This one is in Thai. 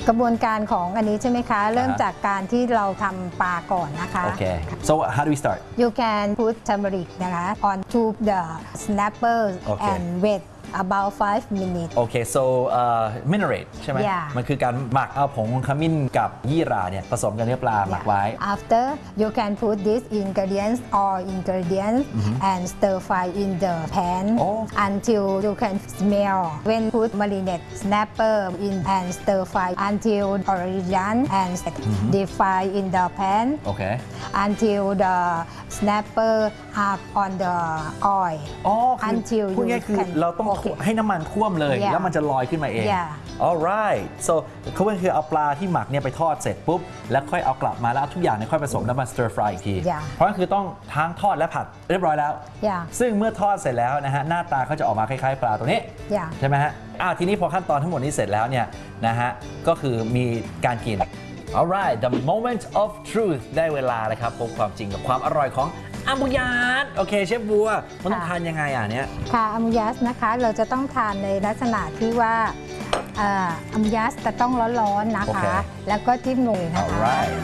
กระบวนการของอันนี้ใช่ไหมคะเริ่มจากการที่เราทำปลาก่อนนะคะ Okay so how do we start You can put turmeric นะคะ on to the snapper Okay. and wait about 5 minutes Okay so marinade ใช่ไหม Yeah. มันคือการหมักเอาผงขมิ้นกับยี่หร่าเนี่ยผสมกับเนื้อปลาหมักไว้ After you can put these ingredients or ingredients and stir fry in the pan until you can smell. When put marinate snapper in and stir fry until origin and deep fry in the pan Okay until the snapper are on the oil. อ๋อคือ Until พูด you ง่ายๆคือ can เราต้อง okay. ให้น้ำมันท่วมเลย Yeah. แล้วมันจะลอยขึ้นมาเอง Yeah. alright so เขาก็คือเอาปลาที่หมักเนี่ยไปทอดเสร็จปุ๊บแล้วค่อยเอากลับมาแล้วเอาทุกอย่างเนี่ยค่อยผสมแล้วมา stir fry อีกที Yeah. เพราะนั่นคือต้องทั้งทอดและผัดเรียบร้อยแล้ว Yeah. ซึ่งเมื่อทอดเสร็จแล้วนะฮะหน้าตาเขาจะออกมาคล้ายๆปลาตัวนี้ Yeah. ใช่ไหมฮะทีนี้พอขั้นตอนทั้งหมดนี้เสร็จแล้วเนี่ยนะฮะก็คือมีการกิน alright the moment of truth ได้เวลาแล้วครับพบความจริงกับความอร่อยของอามูยาสโอเคเชฟบัวมันต้องทานยังไงเนี่ยค่ะอามูยัสนะคะเราจะต้องทานในลักษณะที่ว่าอามูยัสจะต้องร้อนๆนะคะ Okay. แล้วก็จิ้มลงนะคะ alright